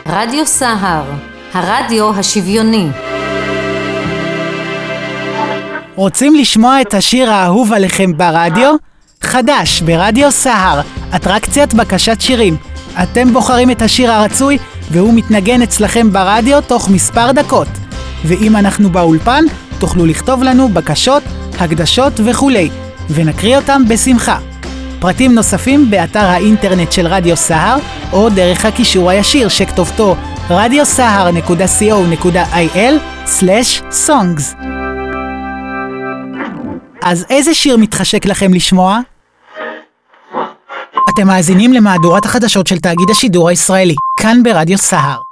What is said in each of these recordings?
רדיו סהר, הרדיו השוויוני. רוצים לשמוע את השיר האהוב עליכם ברדיו? חדש ברדיו סהר, אטרקציית בקשת שירים. אתם בוחרים את השיר הרצוי והוא מתנגן אצלכם ברדיו תוך מספר דקות. ואם אנחנו באולפן, תוכלו לכתוב לנו בקשות, הקדשות וכולי, ונקריא אותם בשמחה. פרטים נוספים באתר האינטרנט של רדיו סהר, או דרך הקישור הישיר שכתובתו radiosahar.co.il/songs. אז איזה שיר מתחשק לכם לשמוע? אתם מאזינים למהדורת החדשות של תאגיד השידור הישראלי, כאן ברדיו סהר.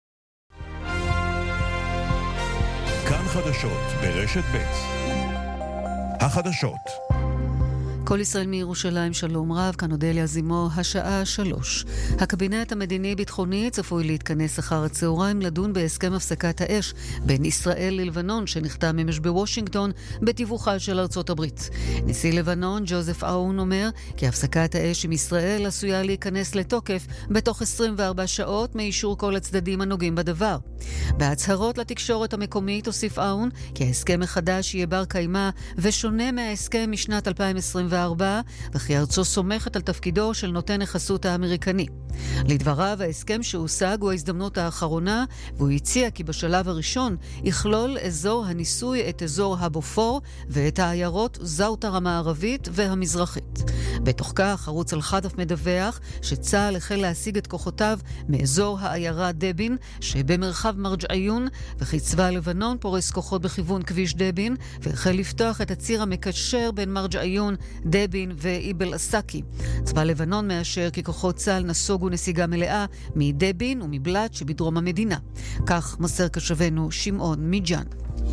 כאן חדשות ברשת ב'. החדשות. כל ישראל מירושלים, שלום רב, כאן אודליה זימו, השעה 3. הקבינט המדיני-ביטחוני צפוי להתכנס אחר הצהריים לדון בהסכם הפסקת האש בין ישראל ללבנון שנחתם אמש בוושינגטון בתיווכה של ארצות הברית. נשיא לבנון ג'וזף אאון אומר כי הפסקת האש עם ישראל עשויה להיכנס לתוקף בתוך 24 שעות מאישור כל הצדדים הנוגעים בדבר. בהצהרות לתקשורת המקומית הוסיף אאון כי ההסכם החדש יהיה בר קיימא ושונה מההסכם משנת 2024, וכי ארצו סומכת על תפקידו של נותן החסות האמריקני. לדבריו, ההסכם שהושג הוא ההזדמנות האחרונה, והוא הציע כי בשלב הראשון יכלול אזור הניסוי את אזור הבופור ואת העיירות זאוטר המערבית והמזרחית. בתוך כך, ערוץ אל-חדף מדווח שצה"ל החל להשיג את כוחותיו מאזור העיירה דבין שבמרחב מרג'עיון, וכי צבא לבנון פורס כוחות בכיוון כביש דבין והחל לפתוח את הציר המקשר בין מרג'עיון, דבין ואיבל אסקי. צבא לבנון מאשר כי כוחות צה"ל נסוגו נסיגה מלאה מדבין ומבלט שבדרום המדינה. כך מסר קשבנו שמעון מיג'אן.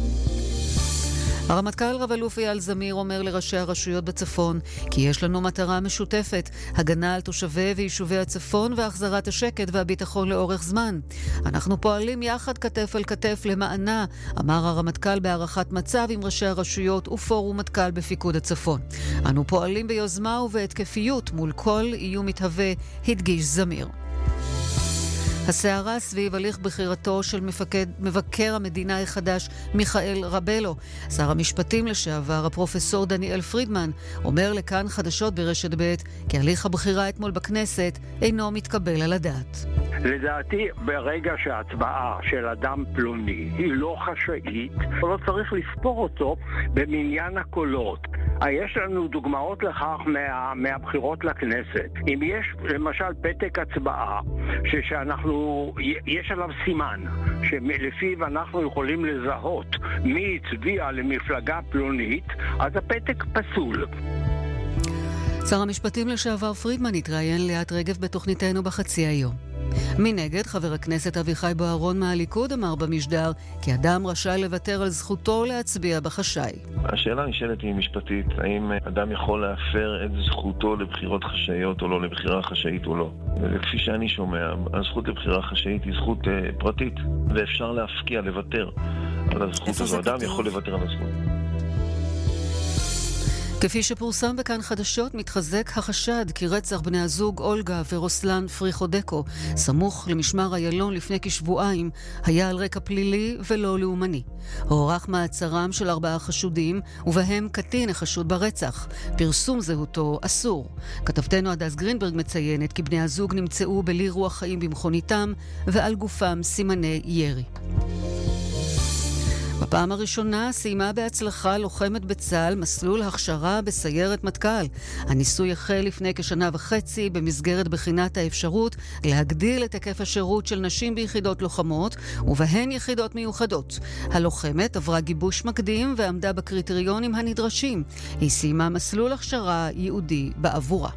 הרמטכ"ל רב-אלוף אייל זמיר אומר לראשי הרשויות בצפון כי יש לנו מטרה משותפת, הגנה על תושבי ויישובי הצפון והחזרת השקט והביטחון לאורך זמן. אנחנו פועלים יחד כתף אל כתף למענה, אמר הרמטכ"ל בהערכת מצב עם ראשי הרשויות ופורום מטכ"ל בפיקוד הצפון. אנו פועלים ביוזמה ובהתקפיות מול כל איום מתהווה, הדגיש זמיר. הסערה סביב הליך בחירתו של מבקר המדינה החדש מיכאל רבלו. שר המשפטים לשעבר, הפרופסור דניאל פרידמן, אומר לכאן חדשות ברשת ב' כי הליך הבחירה אתמול בכנסת אינו מתקבל על הדעת. לדעתי, ברגע שההצבעה של אדם פלוני היא לא חשאית, לא צריך לספור אותו במניין הקולות. יש לנו דוגמאות לכך מהבחירות לכנסת. אם יש למשל פתק הצבעה יש עליו סימן שלפיו אנחנו יכולים לזהות מי הצביע למפלגה פלונית, אז הפתק פסול. שר המשפטים לשעבר פרידמן התראיין ליאת רגב בתוכניתנו בחצי היום. מנגד, חבר הכנסת אביחי בוארון מהליכוד אמר במשדר כי אדם רשאי לוותר על זכותו להצביע בחשאי. השאלה נשאלת היא משפטית, האם אדם יכול להפר את זכותו לבחירות חשאיות או לא, לבחירה חשאית או לא. וכפי שאני שומע, הזכות לבחירה חשאית היא זכות פרטית, ואפשר להפקיע, לוותר על הזכות הזו. אדם יכול לוותר על הזכות. כפי שפורסם בכאן חדשות, מתחזק החשד כי רצח בני הזוג אולגה ורוסלן פריחודקו סמוך למשמר איילון לפני כשבועיים היה על רקע פלילי ולא לאומני. הוארך מעצרם של 4 חשודים ובהם קטין החשוד ברצח. פרסום זהותו אסור. כתבתנו הדס גרינברג מציינת כי בני הזוג נמצאו בלי רוח חיים במכוניתם ועל גופם סימני ירי. בפעם הראשונה סיימה בהצלחה לוחמת בצה"ל מסלול הכשרה בסיירת מטכ"ל. הניסוי החל לפני כשנה וחצי במסגרת בחינת האפשרות להגדיל את היקף השירות של נשים ביחידות לוחמות ובהן יחידות מיוחדות. הלוחמת עברה גיבוש מקדים ועמדה בקריטריונים הנדרשים. היא סיימה מסלול הכשרה ייעודי בעבורה.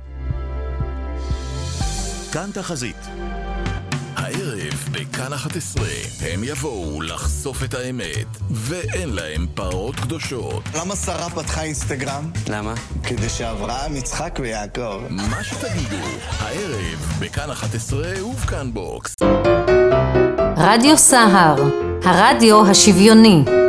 כאן תחזית. הערב בכאן 11 הם יבואו לחשוף את האמת ואין להם פרות קדושות. למה שרה פתחה אינסטגרם? למה? כדי שאברהם, יצחק ויעקב. מה שתגידו, הערב בכאן 11 ובכאן בוקס. רדיו סהר, הרדיו השוויוני.